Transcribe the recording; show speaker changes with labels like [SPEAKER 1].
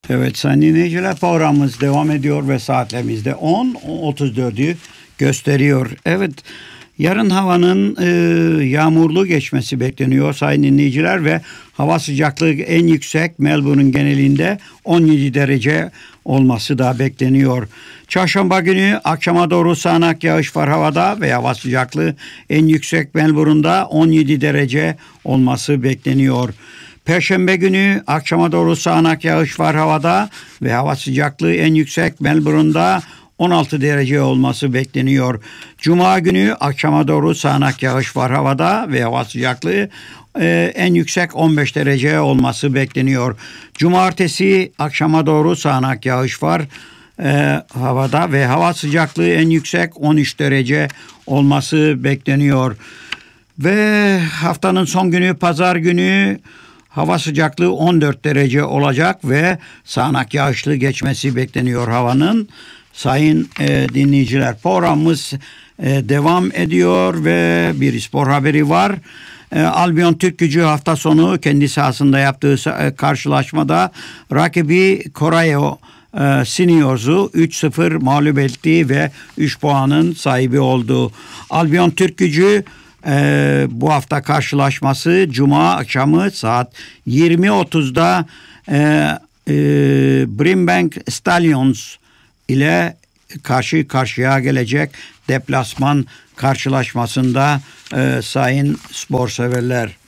[SPEAKER 1] Evet sayın dinleyiciler, programımız devam ediyor ve saatlerimizde 10:34'ü gösteriyor. Evet, yarın havanın yağmurlu geçmesi bekleniyor sayın dinleyiciler ve hava sıcaklığı en yüksek Melbourne'un genelinde 17 derece olması da bekleniyor. Çarşamba günü akşama doğru sağanak yağış var havada ve hava sıcaklığı en yüksek Melbourne'da 17 derece olması bekleniyor. Perşembe günü akşama doğru sağanak yağış var havada ve hava sıcaklığı en yüksek Melbourne'da 16 derece olması bekleniyor. Cuma günü akşama doğru sağanak yağış var havada ve hava sıcaklığı en yüksek 15 derece olması bekleniyor. Cumartesi akşama doğru sağanak yağış var havada ve hava sıcaklığı en yüksek 13 derece olması bekleniyor. Ve haftanın son günü pazar günü hava sıcaklığı 14 derece olacak ve sağanak yağışlı geçmesi bekleniyor havanın. Sayın dinleyiciler, programımız devam ediyor ve bir spor haberi var. Albion Türkgücü hafta sonu kendi sahasında yaptığı karşılaşmada rakibi Koreo Seniors'u 3-0 mağlup etti ve 3 puanın sahibi oldu. Albion Türkgücü bu hafta karşılaşması Cuma akşamı saat 20.30'da Brimbank Stallions ile karşı karşıya gelecek deplasman karşılaşmasında sayın spor severler.